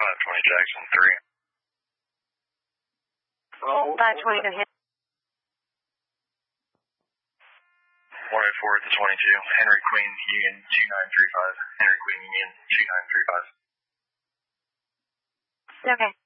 520 Jackson 3. Oh, 520 to hit. 104 at the 22. Henry Queen Union 2935. Henry Queen Union 2935. Okay.